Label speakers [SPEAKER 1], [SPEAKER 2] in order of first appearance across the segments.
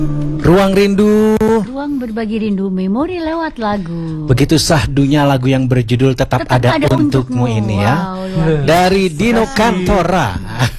[SPEAKER 1] Ruang Rindu.
[SPEAKER 2] Ruang berbagi rindu, memori lewat lagu.
[SPEAKER 1] Begitu sahdunya lagu yang berjudul Tetap Ada Untukmu ini ya.
[SPEAKER 2] Wow,
[SPEAKER 1] dari Dino Cantora.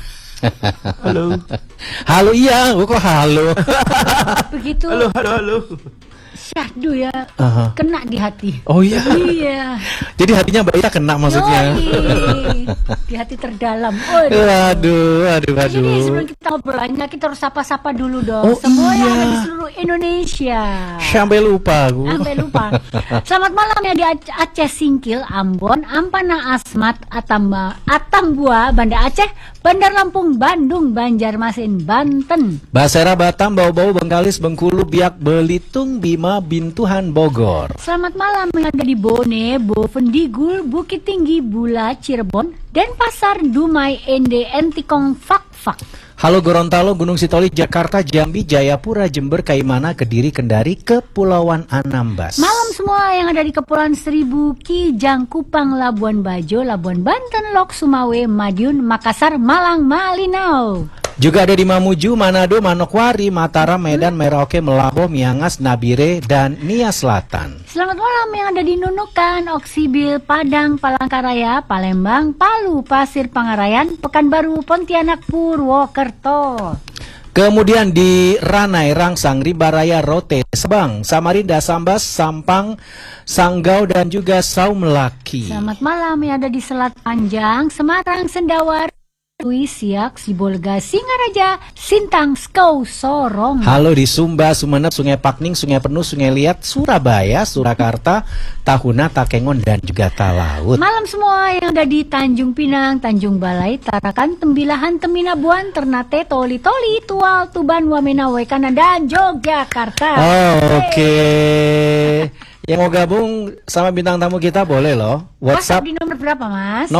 [SPEAKER 3] Halo.
[SPEAKER 1] Halo, iya, kok halo.
[SPEAKER 2] Begitu.
[SPEAKER 3] Halo.
[SPEAKER 2] Syahdu ya, kena di hati.
[SPEAKER 1] Oh iya.
[SPEAKER 2] Iya.
[SPEAKER 1] Jadi hatinya Mbak Ita kena maksudnya.
[SPEAKER 2] Yoi. Di hati terdalam.
[SPEAKER 1] Aduh.
[SPEAKER 2] Jadi sebelum kita ngobrolnya, kita harus sapa-sapa dulu dong.
[SPEAKER 1] Oh,
[SPEAKER 2] Semua yang
[SPEAKER 1] iya.
[SPEAKER 2] ada di seluruh Indonesia.
[SPEAKER 1] Sampai lupa aku.
[SPEAKER 2] Sampai lupa. Selamat malam ya di Aceh Singkil, Ambon, Ampana Asmat, Atambua, Banda Aceh, Bandar Lampung, Bandung, Banjarmasin, Banten,
[SPEAKER 1] Basera, Batam, Bau-Bau, Bengkalis, Bengkulu, Biak, Belitung, Bima, Bintuhan, Bogor.
[SPEAKER 2] selamat malam yang ada di Bone, Bovendigul, Bukit Tinggi, Bula, Cirebon, Denpasar, Dumai, Ende, Entikong, Fak.
[SPEAKER 1] Halo Gorontalo, Gunung Sitoli, Jakarta, Jambi, Jayapura, Jember, Kaimana, Kediri, Kendari, Kepulauan Anambas.
[SPEAKER 2] Malam semua yang ada di Kepulauan Seribu, Kijang, Kupang, Labuan Bajo, Labuan Banten, Lok, Sumawe, Madiun, Makassar, Malang, Malinau.
[SPEAKER 1] Juga ada di Mamuju, Manado, Manokwari, Mataram, Medan, Merauke, Melambo, Miangas, Nabire, dan Nia Selatan.
[SPEAKER 2] Selamat malam yang ada di Nunukan, Oksibil, Padang, Palangkaraya, Palembang, Palu, Pasir Pangarayan, Pekanbaru, Pontianak, Purwokerto.
[SPEAKER 1] Kemudian di Ranai, Rangsang, Ribaraya, Rote, Sebang, Samarinda, Sambas, Sampang, Sanggau, dan juga Saumelaki.
[SPEAKER 2] Selamat malam yang ada di Selat Panjang, Semarang, Sendawar, Siak, Sibolga, Singaraja, Sintang, Skau, Sorong.
[SPEAKER 1] Halo di Sumba, Sumeneb, Sungai Pakning, Sungai Penuh, Sungai Liat, Surabaya, Surakarta, Tahuna, Takengon, dan juga Talaut.
[SPEAKER 2] Malam semua yang ada di Tanjung Pinang, Tanjung Balai, Tarakan, Tembilahan, Teminabuan, Ternate, Toli, Tual, Tuban, Wamena, Waikana, dan Yogyakarta.
[SPEAKER 1] Oh, oke. Yang mau gabung sama bintang tamu kita boleh loh. WhatsApp
[SPEAKER 2] di nomor berapa, Mas?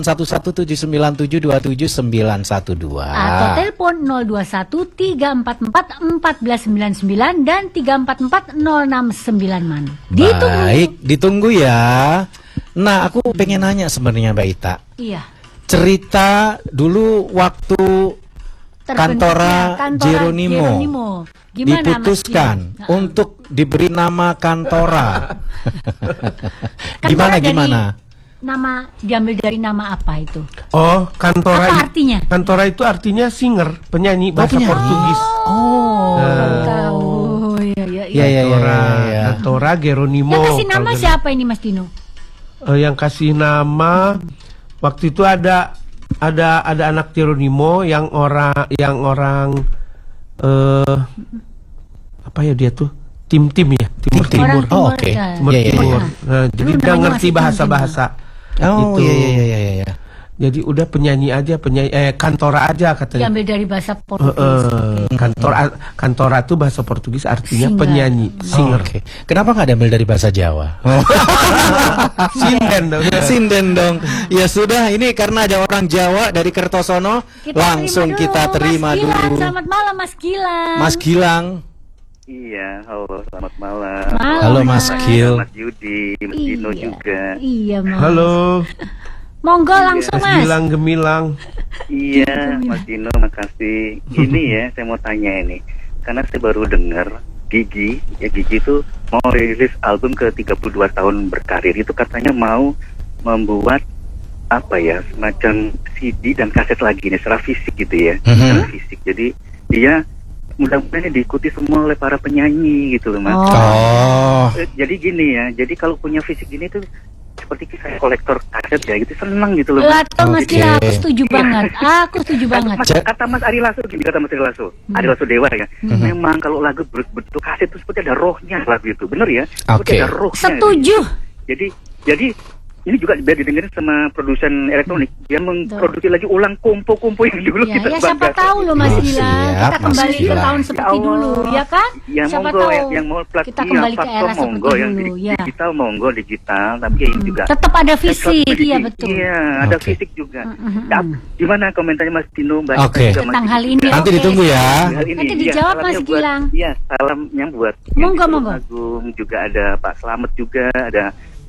[SPEAKER 1] 0811797912
[SPEAKER 2] Atau telepon 021-344-1499 dan 344-069 man. Ditunggu.
[SPEAKER 1] Baik, ditunggu ya. Nah, aku pengen nanya sebenarnya Mbak Ita.
[SPEAKER 2] Iya.
[SPEAKER 1] Cerita dulu waktu Cantora Geronimo
[SPEAKER 2] Gimana,
[SPEAKER 1] diputuskan
[SPEAKER 2] Mas?
[SPEAKER 1] untuk diberi nama Cantora. Gimana?
[SPEAKER 2] Nama diambil dari nama apa itu?
[SPEAKER 3] Oh, Cantora.
[SPEAKER 2] Apa artinya?
[SPEAKER 3] Cantora itu artinya singer, penyanyi bahasa Portugis.
[SPEAKER 2] Tahu. Iya.
[SPEAKER 3] Cantora Geronimo.
[SPEAKER 2] Yang kasih nama siapa ini, Mas Dino?
[SPEAKER 3] Yang kasih nama waktu itu ada anak Geronimo yang orang apa ya dia tuh tim ya Timur.
[SPEAKER 1] Oh, oke.
[SPEAKER 3] Timur. Nah, jadi dia ngerti bahasa-bahasa.
[SPEAKER 1] Oh
[SPEAKER 3] gitu.
[SPEAKER 1] Iya.
[SPEAKER 3] Jadi udah penyanyi Cantora aja katanya.
[SPEAKER 2] Diambil dari bahasa Portugis.
[SPEAKER 3] Cantora tuh bahasa Portugis artinya
[SPEAKER 2] Singer.
[SPEAKER 3] penyanyi, singer.
[SPEAKER 1] Oke. Kenapa nggak diambil dari bahasa Jawa? Sinden dong. Ya sudah, ini karena ada orang Jawa dari Kertosono, langsung kita terima
[SPEAKER 2] Mas Gilang,
[SPEAKER 1] dulu.
[SPEAKER 2] selamat malam Mas Gilang.
[SPEAKER 1] Mas Gilang.
[SPEAKER 4] Iya, halo, selamat malam.
[SPEAKER 1] Halo Mas Gil.
[SPEAKER 4] Mas Yudi, Mas Dino juga.
[SPEAKER 2] Iya, Mas.
[SPEAKER 3] Halo,
[SPEAKER 2] Monggo langsung, Mas.
[SPEAKER 3] Gilang Gemilang.
[SPEAKER 4] Iya, Mas Dino, makasih. Ini ya, saya mau tanya ini. Karena saya baru dengar Gigi itu mau rilis album ke 32 tahun berkarir. Itu katanya mau membuat semacam CD dan kaset lagi nih, secara fisik gitu ya. Secara fisik. Jadi dia mudah-mudahan diikuti semua oleh para penyanyi gitu loh, Mas. Jadi gini ya, jadi kalau punya fisik gini tuh seperti saya kolektor kaset ya gitu, seneng gitu loh.
[SPEAKER 2] Mas Gila, aku setuju banget.
[SPEAKER 4] Kata Mas Ari Lasso gini, Ari Lasso Dewa ya. Memang kalau lagu berbentuk kaset itu seperti ada rohnya lagu itu, bener ya? Seperti ada rohnya.
[SPEAKER 2] Setuju.
[SPEAKER 4] Jadi ini juga biar didengerin sama produsen elektronik, dia memproduksi lagi ulang kompo-kompo yang dulu kita
[SPEAKER 2] banggakan. Siapa tahu loh Mas Gila, kita kembali ke tahun seperti dulu, ya kan?
[SPEAKER 4] Ya
[SPEAKER 2] siapa
[SPEAKER 4] monggo
[SPEAKER 2] tahu
[SPEAKER 4] yang mau
[SPEAKER 2] kita kembali ke era seperti dulu, ya.
[SPEAKER 4] Digital, tapi ini juga
[SPEAKER 2] tetap ada fisik, iya betul.
[SPEAKER 4] Iya, ada fisik juga. Gimana komentarnya Mas Dino, Mbak?
[SPEAKER 2] Tentang hal ini.
[SPEAKER 1] Nanti ditunggu ya.
[SPEAKER 2] Nanti dijawab Mas Gilang.
[SPEAKER 4] Iya, salamnya buat
[SPEAKER 2] monggo.
[SPEAKER 4] Agung juga ada Pak Slamet juga ada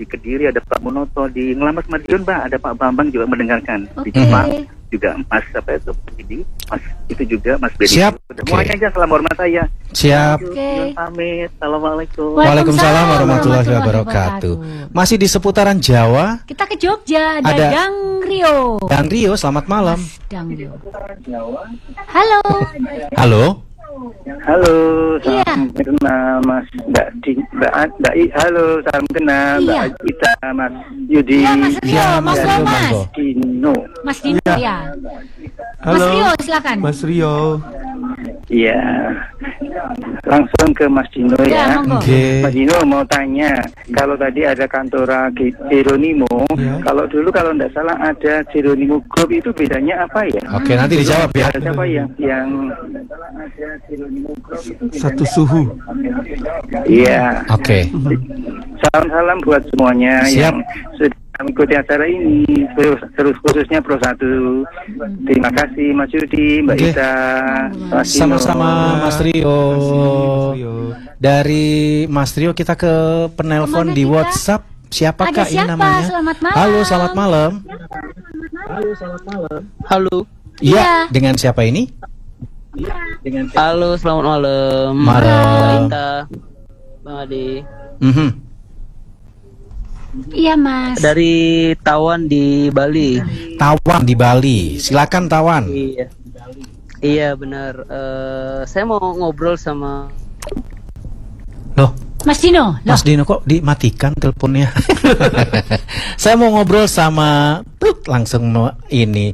[SPEAKER 4] di Kediri ada Pak Munoto, di Ngelamas Madiun Mbak ada Pak Bambang juga mendengarkan. Di
[SPEAKER 2] Oke.
[SPEAKER 4] Jepang juga Mas apa itu Didi, Mas itu juga Mas Bedi.
[SPEAKER 1] Siap.
[SPEAKER 4] Semuanya aja salam hormat saya.
[SPEAKER 1] Siap.
[SPEAKER 2] Oke.
[SPEAKER 4] Pamit. Assalamualaikum.
[SPEAKER 1] Waalaikumsalam warahmatullahi wabarakatuh. Masih di seputaran Jawa.
[SPEAKER 2] Kita ke Jogja, ada
[SPEAKER 1] Ada.
[SPEAKER 2] Dang Rio.
[SPEAKER 1] Dan Rio, selamat malam.
[SPEAKER 2] Dang Rio. Halo.
[SPEAKER 1] Halo.
[SPEAKER 5] Halo,
[SPEAKER 2] Iya.
[SPEAKER 5] salam kenal Mas Mbak I. Halo, salam kenal
[SPEAKER 2] Iya.
[SPEAKER 5] Mbak Ita, Mas Yudi,
[SPEAKER 2] Ya Mas Rio,
[SPEAKER 1] Ya,
[SPEAKER 2] Mas
[SPEAKER 1] Mas
[SPEAKER 2] Rio,
[SPEAKER 1] Rio,
[SPEAKER 2] Mas.
[SPEAKER 1] monggo.
[SPEAKER 5] Dino.
[SPEAKER 2] Mas Dino ya.
[SPEAKER 3] Halo.
[SPEAKER 2] Mas Rio, silakan.
[SPEAKER 3] Mas Rio.
[SPEAKER 5] Iya, langsung ke Mas Dino
[SPEAKER 2] Ya,
[SPEAKER 5] ya.
[SPEAKER 2] monggo.
[SPEAKER 1] Oke.
[SPEAKER 5] Mas Dino mau tanya, kalau tadi ada kantora Jeronimo,
[SPEAKER 3] Ya.
[SPEAKER 5] kalau dulu kalau tidak salah ada Jeronimo Group, itu bedanya apa ya?
[SPEAKER 1] Oke, nanti dijawab ya.
[SPEAKER 5] Ada siapa yang
[SPEAKER 3] Satu suhu.
[SPEAKER 5] Iya.
[SPEAKER 1] Oke.
[SPEAKER 5] Salam-salam buat semuanya
[SPEAKER 1] Siap.
[SPEAKER 5] yang sudah mengikuti acara ini, terus khususnya Pro 1. Terima kasih Mas Yudi, Mbak
[SPEAKER 1] Oke.
[SPEAKER 5] Ita, Mas Dino.
[SPEAKER 1] Sama-sama Mas Rio.
[SPEAKER 3] Rio.
[SPEAKER 1] Dari Mas Rio kita ke penelpon
[SPEAKER 2] Kemana
[SPEAKER 1] di
[SPEAKER 2] kita?
[SPEAKER 1] WhatsApp. Siapakah
[SPEAKER 2] Ada
[SPEAKER 1] ini
[SPEAKER 2] siapa?
[SPEAKER 1] namanya?
[SPEAKER 2] Selamat malam.
[SPEAKER 1] Halo, selamat malam.
[SPEAKER 6] Halo,
[SPEAKER 1] Iya,
[SPEAKER 2] Iya.
[SPEAKER 1] dengan siapa ini?
[SPEAKER 6] halo, selamat malam.
[SPEAKER 1] Malam.
[SPEAKER 6] Kita, Bang Ade,
[SPEAKER 1] Mhm.
[SPEAKER 2] Iya Mas.
[SPEAKER 6] dari Tawan di Bali.
[SPEAKER 1] Tawan di Bali. Silakan Tawan.
[SPEAKER 6] Iya, iya benar. Saya mau ngobrol sama.
[SPEAKER 1] Loh,
[SPEAKER 2] Mas Dino. Loh.
[SPEAKER 1] Mas Dino kok dimatikan teleponnya? Saya mau ngobrol sama langsung ini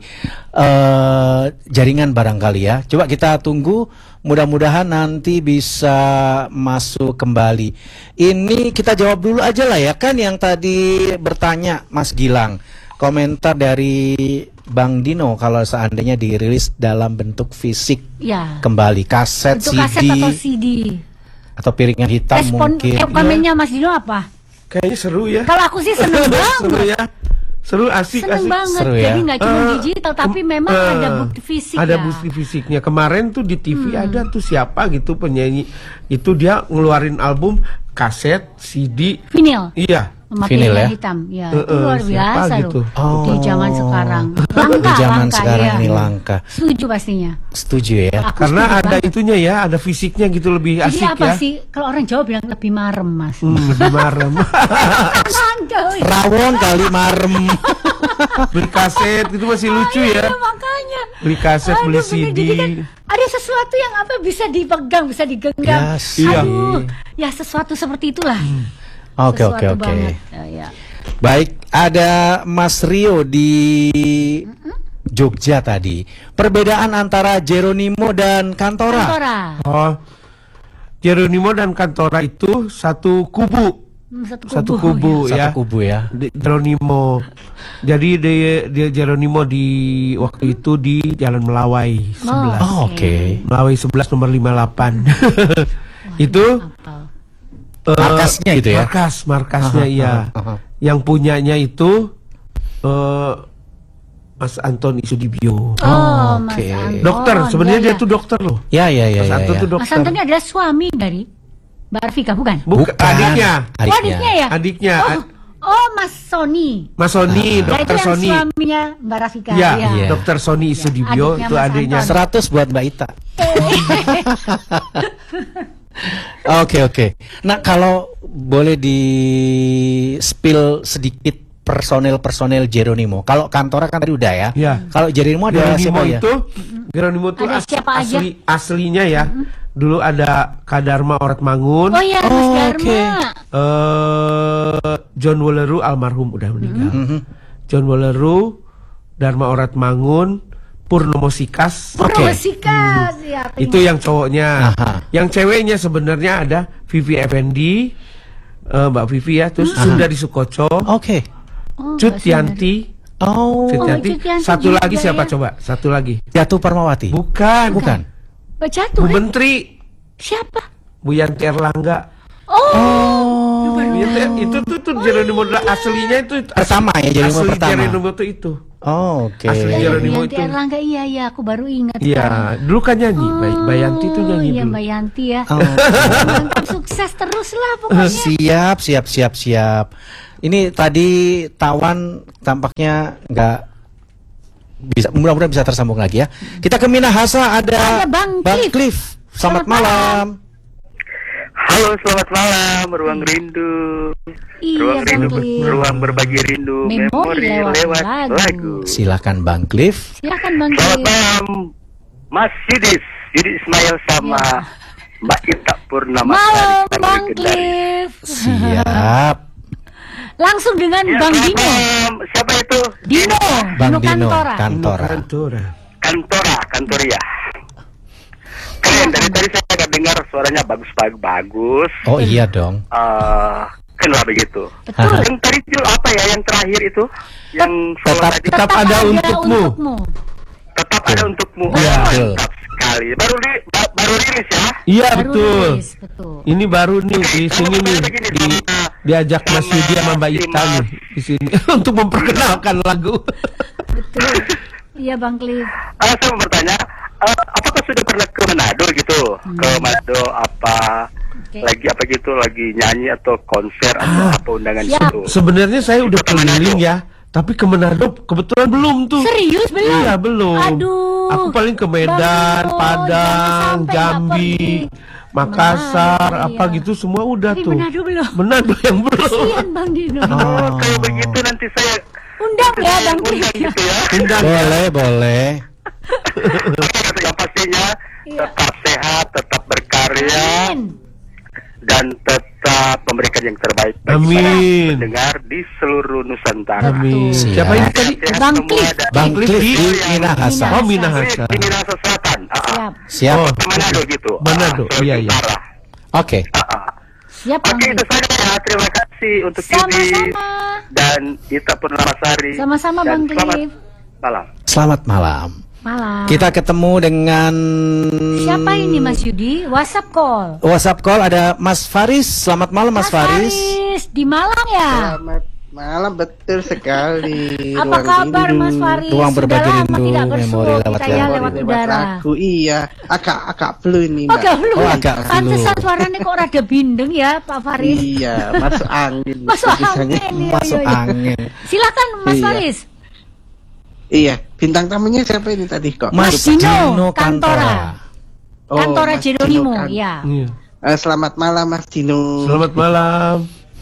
[SPEAKER 1] jaringan barangkali ya. Coba kita tunggu, mudah-mudahan nanti bisa masuk kembali. Ini kita jawab dulu aja lah ya, kan yang tadi bertanya Mas Gilang. Komentar dari Bang Dino kalau seandainya dirilis dalam bentuk fisik
[SPEAKER 2] Ya.
[SPEAKER 1] kembali, kaset,
[SPEAKER 2] Untuk kaset atau CD.
[SPEAKER 1] atau piringan hitam
[SPEAKER 2] Respon
[SPEAKER 1] mungkin.
[SPEAKER 2] komennya Mas Dino apa?
[SPEAKER 3] Kayaknya seru ya.
[SPEAKER 2] Kalau aku sih seneng
[SPEAKER 3] Seru
[SPEAKER 2] banget.
[SPEAKER 3] ya. Seru, asik,
[SPEAKER 2] Seneng
[SPEAKER 3] asik.
[SPEAKER 2] banget.
[SPEAKER 1] Seru ya.
[SPEAKER 2] Jadi nggak cuma
[SPEAKER 3] Eh,
[SPEAKER 2] digital tapi memang ada bukti fisik
[SPEAKER 3] ada
[SPEAKER 2] ya.
[SPEAKER 3] bukti fisiknya. Kemarin tuh di TV ada tuh siapa gitu penyanyi itu dia ngeluarin album kaset CD.
[SPEAKER 2] Vinil.
[SPEAKER 3] Iya.
[SPEAKER 2] Sama
[SPEAKER 1] Vinyl
[SPEAKER 2] piringan
[SPEAKER 1] ya?
[SPEAKER 2] hitam. Ya,
[SPEAKER 3] Heeh,
[SPEAKER 2] itu luar
[SPEAKER 3] siapa
[SPEAKER 2] biasa
[SPEAKER 3] gitu?
[SPEAKER 2] loh.
[SPEAKER 1] Oh.
[SPEAKER 2] Di zaman sekarang.
[SPEAKER 1] Di zaman sekarang
[SPEAKER 2] ya.
[SPEAKER 1] ini langka.
[SPEAKER 2] Setuju pastinya.
[SPEAKER 1] Setuju ya.
[SPEAKER 2] Aku
[SPEAKER 3] Karena
[SPEAKER 2] setuju
[SPEAKER 3] ada
[SPEAKER 2] banget.
[SPEAKER 3] itunya ya, ada fisiknya gitu lebih
[SPEAKER 2] Jadi
[SPEAKER 3] asik
[SPEAKER 2] apa
[SPEAKER 3] ya.
[SPEAKER 2] sih? Kalau orang Jawa bilang lebih marem Mas.
[SPEAKER 3] Lebih marem.
[SPEAKER 2] Mantap.
[SPEAKER 1] Rawon kali marem.
[SPEAKER 3] Beli kaset itu masih lucu ya.
[SPEAKER 2] Iya, makanya.
[SPEAKER 3] Beli kaset,
[SPEAKER 2] Aduh,
[SPEAKER 3] beli
[SPEAKER 2] bener.
[SPEAKER 3] CD.
[SPEAKER 2] Jadi kan ada sesuatu yang apa bisa dipegang, bisa digenggam.
[SPEAKER 1] Yes.
[SPEAKER 3] Iya.
[SPEAKER 2] Aduh, ya sesuatu seperti itulah.
[SPEAKER 1] Oke,
[SPEAKER 2] Sesuatu
[SPEAKER 1] oke, oke.
[SPEAKER 2] banget. Ya.
[SPEAKER 1] Baik, ada Mas Rio di Jogja tadi. Perbedaan antara Jeronimo dan Kantora.
[SPEAKER 2] Kantora.
[SPEAKER 3] Oh. Jeronimo dan Kantora itu satu kubu. Satu kubu ya.
[SPEAKER 1] Satu kubu ya.
[SPEAKER 3] Jeronimo. Jadi dia Jeronimo di waktu itu di Jalan Melawai 11.
[SPEAKER 1] Oh, oke.
[SPEAKER 3] Melawai 11 nomor 58. Itu
[SPEAKER 1] Markasnya gitu ya?
[SPEAKER 3] Markasnya
[SPEAKER 1] Aha,
[SPEAKER 3] iya.
[SPEAKER 1] aha.
[SPEAKER 3] Yang punyanya itu Mas Anton Isudibyo.
[SPEAKER 2] Oh, Mas
[SPEAKER 1] Oke.
[SPEAKER 2] Anton.
[SPEAKER 3] Dokter, sebenarnya
[SPEAKER 2] Iya,
[SPEAKER 3] dia
[SPEAKER 2] iya.
[SPEAKER 3] tuh dokter loh.
[SPEAKER 1] Ya, ya, ya,
[SPEAKER 3] Mas
[SPEAKER 1] ya,
[SPEAKER 3] Anton
[SPEAKER 1] ya.
[SPEAKER 3] tuh
[SPEAKER 2] Mas
[SPEAKER 3] dokter.
[SPEAKER 2] Anton ini adalah suami dari Mbak Arvika, bukan?
[SPEAKER 3] Bukan, adiknya.
[SPEAKER 2] Oh, adiknya ya?
[SPEAKER 3] Adiknya.
[SPEAKER 2] Oh, Mas Sony.
[SPEAKER 3] Mas Sony,
[SPEAKER 2] Nah, itu
[SPEAKER 3] dokter
[SPEAKER 2] yang
[SPEAKER 3] Sony.
[SPEAKER 2] suaminya Mbak Rafika.
[SPEAKER 3] Iya,
[SPEAKER 1] Iya.
[SPEAKER 3] dokter Sony Isudibyo
[SPEAKER 2] Adiknya
[SPEAKER 3] itu
[SPEAKER 2] Mas
[SPEAKER 3] adiknya.
[SPEAKER 2] Anton.
[SPEAKER 1] 100 buat Mbak Ita. Oke, oke. Nah, kalau boleh di spill sedikit personel Jeronimo. Kalau Kantora kan tadi udah ya.
[SPEAKER 3] Iya.
[SPEAKER 1] Kalau Jeronimo ada siapa ya?
[SPEAKER 3] Geronimo itu
[SPEAKER 2] Ada siapa aja?
[SPEAKER 3] aslinya ya. Dulu ada Kadarma Orat Mangun.
[SPEAKER 2] Oh ya, Mas
[SPEAKER 1] Oh,
[SPEAKER 2] Dharma.
[SPEAKER 1] oke.
[SPEAKER 3] John Woleru almarhum udah meninggal.
[SPEAKER 1] Mhm.
[SPEAKER 3] John Woleru, Dharma Orat Mangun, Purnomo Sikas.
[SPEAKER 1] Oke.
[SPEAKER 2] Purwosika, siapa
[SPEAKER 3] Itu yang cowoknya.
[SPEAKER 1] Aha.
[SPEAKER 3] Yang ceweknya sebenarnya ada Vivi Effendi, Mbak Vivi ya, terus Sundari Sukoco,
[SPEAKER 1] Oke.
[SPEAKER 3] Cut Yanti,
[SPEAKER 1] Oh,
[SPEAKER 3] Cut Yanti.
[SPEAKER 2] Cut Yanti
[SPEAKER 3] Satu
[SPEAKER 2] juga
[SPEAKER 3] lagi siapa
[SPEAKER 2] ya.
[SPEAKER 3] coba? Satu lagi.
[SPEAKER 1] Jatuh Parmawati.
[SPEAKER 3] Bukan.
[SPEAKER 1] Bukan.
[SPEAKER 2] Mbak Jatuh,
[SPEAKER 3] Bu
[SPEAKER 2] kan?
[SPEAKER 3] Menteri,
[SPEAKER 2] Siapa?
[SPEAKER 3] Bu Yanti Erlangga.
[SPEAKER 2] Oh,
[SPEAKER 3] Itu tuh Jeronimo aslinya itu
[SPEAKER 1] Pertama ya, Jeronimo
[SPEAKER 3] asli
[SPEAKER 1] pertama.
[SPEAKER 3] Jeronimo tuh itu.
[SPEAKER 1] Oh, oke.
[SPEAKER 3] Asli
[SPEAKER 2] iya,
[SPEAKER 3] Jeronimo
[SPEAKER 2] Yanti
[SPEAKER 3] itu.
[SPEAKER 2] Erlangga, iya, aku baru ingat.
[SPEAKER 3] Iya, dulu kan nyanyi. Mbak Yanti tuh nyanyi
[SPEAKER 2] Iya,
[SPEAKER 3] dulu.
[SPEAKER 2] Mbak Yanti ya.
[SPEAKER 1] Oh.
[SPEAKER 2] Mantap, sukses terus lah pokoknya.
[SPEAKER 1] Siap. Ini tadi Tawan tampaknya nggak bisa, mudah-mudahan bisa tersambung lagi ya. Kita ke Minahasa, ada
[SPEAKER 2] Bang
[SPEAKER 1] Cliff. Selamat malam.
[SPEAKER 4] Halo, selamat malam, Ruang Rindu.
[SPEAKER 2] Iya, Bang Cliff.
[SPEAKER 4] Ruang berbagi rindu,
[SPEAKER 2] Memori lewat lagu.
[SPEAKER 1] Silakan Bang Cliff.
[SPEAKER 2] Silakan Bang
[SPEAKER 4] Selamat
[SPEAKER 2] Cliff.
[SPEAKER 4] malam, Mas Yudi Ismail sama Mbak Ita Purnama.
[SPEAKER 2] Malam Bang Cliff.
[SPEAKER 1] Siap.
[SPEAKER 2] Langsung dengan
[SPEAKER 4] Ya,
[SPEAKER 2] Bang
[SPEAKER 4] selamat
[SPEAKER 2] Dino.
[SPEAKER 4] malam. Siapa itu?
[SPEAKER 2] Dino
[SPEAKER 1] Bang Dino
[SPEAKER 2] Kantora.
[SPEAKER 1] Kantora.
[SPEAKER 4] Kantoria. Keren, dari tadi saya nggak dengar suaranya bagus.
[SPEAKER 1] Oh iya dong.
[SPEAKER 4] Kenapa begitu?
[SPEAKER 2] Betul.
[SPEAKER 4] Yang tadi itu apa ya? Yang terakhir itu, yang solo tadi,
[SPEAKER 3] Tetap ada untukmu.
[SPEAKER 4] tetap ada untukmu.
[SPEAKER 1] Iya,
[SPEAKER 4] Oh,
[SPEAKER 1] betul.
[SPEAKER 4] mantap sekali. Baru rilis ya?
[SPEAKER 3] Iya
[SPEAKER 2] Baru
[SPEAKER 3] betul.
[SPEAKER 2] rilis, betul.
[SPEAKER 3] Ini baru nih di sini nih diajak Mas
[SPEAKER 4] sama
[SPEAKER 3] Yudi sama Mbak
[SPEAKER 4] si
[SPEAKER 3] Ita nih
[SPEAKER 4] Mas.
[SPEAKER 3] di sini untuk memperkenalkan lagu.
[SPEAKER 2] Betul. Iya Bang Cliff.
[SPEAKER 4] Saya mau bertanya, apakah sudah pernah ke Manado gitu? Ke Manado
[SPEAKER 2] Oke.
[SPEAKER 4] lagi nyanyi atau konser atau apa undangan
[SPEAKER 2] Siap.
[SPEAKER 4] gitu?
[SPEAKER 3] Sebenarnya saya udah
[SPEAKER 4] Ke Manado.
[SPEAKER 3] keliling ya, tapi ke Manado kebetulan belum tuh.
[SPEAKER 2] Serius belum?
[SPEAKER 3] Iya belum.
[SPEAKER 2] Aduh.
[SPEAKER 3] Aku paling ke Medan,
[SPEAKER 2] Bang Dino,
[SPEAKER 3] Padang,
[SPEAKER 2] jangan sampai
[SPEAKER 3] Jambi,
[SPEAKER 2] nggak pergi.
[SPEAKER 3] Makassar,
[SPEAKER 2] Manado,
[SPEAKER 3] apa
[SPEAKER 2] iya.
[SPEAKER 3] gitu semua udah
[SPEAKER 2] Tapi
[SPEAKER 3] tuh.
[SPEAKER 2] Manado belum.
[SPEAKER 3] Manado yang belum.
[SPEAKER 2] Kasian Bang Dino.
[SPEAKER 4] Oh, kalau begitu nanti saya
[SPEAKER 2] Undang ya Bang Cliff.
[SPEAKER 4] undang gitu ya.
[SPEAKER 3] Undang.
[SPEAKER 1] Boleh.
[SPEAKER 4] Yang pastinya tetap sehat, tetap berkarya,
[SPEAKER 2] Amin.
[SPEAKER 4] dan tetap memberikan yang terbaik bagi
[SPEAKER 3] Amin.
[SPEAKER 4] para pendengar di seluruh Nusantara.
[SPEAKER 3] Amin.
[SPEAKER 1] Siap.
[SPEAKER 3] Siapa ini tadi?
[SPEAKER 4] Sehat
[SPEAKER 2] Bang
[SPEAKER 4] semua
[SPEAKER 2] Cliff.
[SPEAKER 4] dan
[SPEAKER 1] Bang Cliff di
[SPEAKER 4] yang
[SPEAKER 1] Minahasa.
[SPEAKER 3] Oh Minahasa.
[SPEAKER 4] di Minahasa Selatan.
[SPEAKER 2] Siap.
[SPEAKER 1] Siap.
[SPEAKER 3] Oh.
[SPEAKER 4] Ke Manado gitu.
[SPEAKER 3] Manado,
[SPEAKER 4] Sulawesi
[SPEAKER 3] iya, iya.
[SPEAKER 4] Utara.
[SPEAKER 1] Oke.
[SPEAKER 2] Siap Bang
[SPEAKER 4] Oke, itu
[SPEAKER 2] Cliff.
[SPEAKER 4] saja ya. Terima kasih untuk Yudi
[SPEAKER 2] Sama-sama.
[SPEAKER 4] dan Ita Purnamasari.
[SPEAKER 2] Sama-sama,
[SPEAKER 4] Dan
[SPEAKER 2] Bang
[SPEAKER 4] selamat
[SPEAKER 2] Cliff.
[SPEAKER 4] malam.
[SPEAKER 1] Selamat malam.
[SPEAKER 2] Malam.
[SPEAKER 1] Kita ketemu dengan
[SPEAKER 2] Siapa ini Mas Yudi? WhatsApp call.
[SPEAKER 1] WhatsApp call ada Mas Faris. Selamat malam Mas Faris.
[SPEAKER 2] Di Malang ya?
[SPEAKER 7] Selamat malam, betul sekali.
[SPEAKER 2] Apa kabar Mas Faris?
[SPEAKER 1] Ruang
[SPEAKER 2] Sudah
[SPEAKER 1] berbagi
[SPEAKER 2] lama
[SPEAKER 1] rindu,
[SPEAKER 2] tidak
[SPEAKER 1] memori
[SPEAKER 2] bersuara
[SPEAKER 1] lewat
[SPEAKER 2] kita ya
[SPEAKER 1] lagu.
[SPEAKER 2] lewat udara.
[SPEAKER 7] Aku iya, agak flu ini,
[SPEAKER 2] Oh,
[SPEAKER 7] Mbak.
[SPEAKER 2] agak flu.
[SPEAKER 1] Oh, agak flu.
[SPEAKER 2] Pantesan suaranya kok rada bindeng ya Pak Faris.
[SPEAKER 7] Iya, masuk angin.
[SPEAKER 2] Masuk
[SPEAKER 7] Tulisannya.
[SPEAKER 2] angin. Iya,
[SPEAKER 1] Masuk
[SPEAKER 2] iya, iya.
[SPEAKER 1] angin.
[SPEAKER 2] Silakan Mas
[SPEAKER 7] Iya.
[SPEAKER 2] Faris.
[SPEAKER 7] Iya, bintang tamunya siapa ini tadi kok?
[SPEAKER 1] Mas
[SPEAKER 2] Dino
[SPEAKER 1] Dino
[SPEAKER 2] Kantora.
[SPEAKER 1] Kantora.
[SPEAKER 7] Oh,
[SPEAKER 2] Kantora
[SPEAKER 7] Mas
[SPEAKER 2] Jeronimo,
[SPEAKER 7] Dino Kan-
[SPEAKER 2] ya.
[SPEAKER 3] Iya.
[SPEAKER 7] Selamat malam Mas Dino.
[SPEAKER 3] Selamat malam.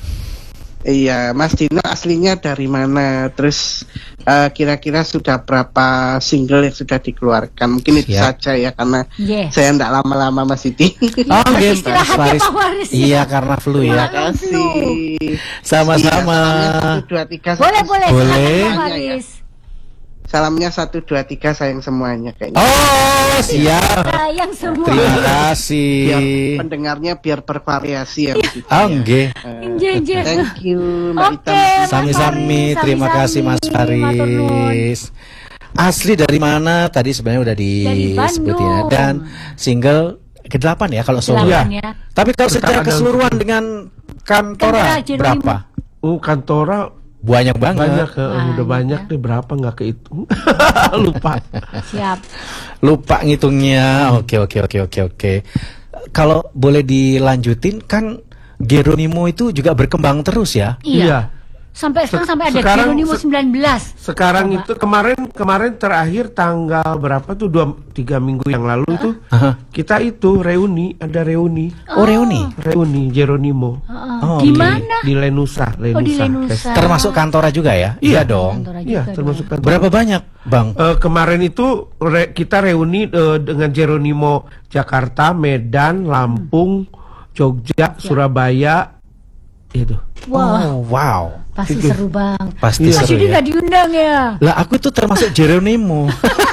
[SPEAKER 7] Iya, Mas Dino aslinya dari mana? Terus kira-kira sudah berapa single yang sudah dikeluarkan? Mungkin itu
[SPEAKER 1] Siap.
[SPEAKER 7] saja ya, karena
[SPEAKER 2] Yes.
[SPEAKER 7] saya tidak lama-lama Mas Siti.
[SPEAKER 1] Oh, nggih, Mas
[SPEAKER 2] Istirahat ya,
[SPEAKER 1] Faris.
[SPEAKER 2] Pak Faris, ya.
[SPEAKER 1] Iya, karena flu ya.
[SPEAKER 7] Terima kasih.
[SPEAKER 1] Sama-sama.
[SPEAKER 7] Iya, 1, 2, 3.
[SPEAKER 2] Boleh, boleh.
[SPEAKER 1] Boleh.
[SPEAKER 2] Silakan Pak
[SPEAKER 7] Ya,
[SPEAKER 2] Faris.
[SPEAKER 7] Salamnya 1, 2, 3 sayang semuanya kayaknya.
[SPEAKER 1] Oh, siap.
[SPEAKER 2] Sayang semua.
[SPEAKER 1] Terima
[SPEAKER 7] Biar
[SPEAKER 1] kasih.
[SPEAKER 7] pendengarnya biar bervariasi ya. Mas Siti.
[SPEAKER 1] Oh, nggih.
[SPEAKER 2] Inje.
[SPEAKER 7] Thank you Mbak
[SPEAKER 2] Oke,
[SPEAKER 7] Ita.
[SPEAKER 2] Mas
[SPEAKER 1] Sami-sami,
[SPEAKER 2] Faris,
[SPEAKER 1] terima kasih Mas
[SPEAKER 2] sami-sami. Matur nuwun.
[SPEAKER 1] Faris. Asli dari mana? Tadi sebenarnya udah
[SPEAKER 2] Dari
[SPEAKER 1] disebutin ya.
[SPEAKER 2] Bandung.
[SPEAKER 1] Dan single ke-8 ya kalau solo.
[SPEAKER 2] Silakan
[SPEAKER 3] Iya.
[SPEAKER 2] ya.
[SPEAKER 1] Tapi kalau secara
[SPEAKER 3] Sekarang
[SPEAKER 1] keseluruhan dengan Kantora
[SPEAKER 2] Kantora Jeronimo.
[SPEAKER 1] berapa?
[SPEAKER 3] Kantora
[SPEAKER 1] Banyak banget.
[SPEAKER 3] banyak,
[SPEAKER 2] Banyak,
[SPEAKER 3] udah banyak
[SPEAKER 2] ya.
[SPEAKER 3] deh, berapa nggak kehitung. Lupa.
[SPEAKER 2] Siap.
[SPEAKER 1] Lupa ngitungnya. Oke. Kalau boleh dilanjutin kan Geronimo itu juga berkembang terus ya.
[SPEAKER 2] Iya. Sampai sekarang sampai ada
[SPEAKER 3] Sekarang
[SPEAKER 2] Geronimo 19.
[SPEAKER 3] Sekarang
[SPEAKER 2] Coba.
[SPEAKER 3] itu kemarin terakhir tanggal berapa tuh 2-3 minggu yang lalu itu
[SPEAKER 1] Aha.
[SPEAKER 3] kita itu ada reuni
[SPEAKER 1] Oh, reuni.
[SPEAKER 3] Jeronimo
[SPEAKER 1] Oh,
[SPEAKER 2] Di
[SPEAKER 1] oke.
[SPEAKER 2] mana?
[SPEAKER 3] di Lenusa.
[SPEAKER 2] Oh, di Lenusa.
[SPEAKER 3] Festival.
[SPEAKER 1] Termasuk Kantora juga ya? Iya dong.
[SPEAKER 2] Kantora
[SPEAKER 3] Iya,
[SPEAKER 2] juga
[SPEAKER 3] termasuk
[SPEAKER 2] dong.
[SPEAKER 3] Kantora.
[SPEAKER 1] Berapa banyak, Bang?
[SPEAKER 3] Kemarin itu kita reuni dengan Jeronimo Jakarta, Medan, Lampung, Jogja, Surabaya, itu.
[SPEAKER 2] Wah,
[SPEAKER 1] Oh, wow.
[SPEAKER 2] pasti seru bang.
[SPEAKER 1] Pasti
[SPEAKER 2] Mas
[SPEAKER 1] seru
[SPEAKER 2] Yudi
[SPEAKER 1] ya.
[SPEAKER 2] nggak diundang ya?
[SPEAKER 1] Lah aku tuh termasuk Geronimo.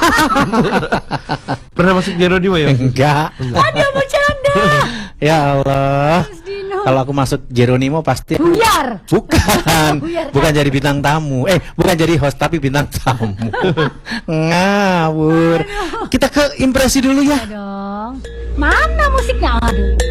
[SPEAKER 3] Pernah masuk Jeronimo ya?
[SPEAKER 1] Enggak.
[SPEAKER 2] Ada bercanda.
[SPEAKER 1] Ya Allah.
[SPEAKER 2] Mas Dino.
[SPEAKER 1] Kalau aku masuk Geronimo pasti
[SPEAKER 2] Buyar.
[SPEAKER 1] bukan,
[SPEAKER 2] Buyar.
[SPEAKER 1] bukan jadi bintang tamu. Bukan jadi host tapi bintang tamu. Ngawur. Kita ke impresi dulu ya.
[SPEAKER 2] Ya dong. Mana musiknya? Aduh.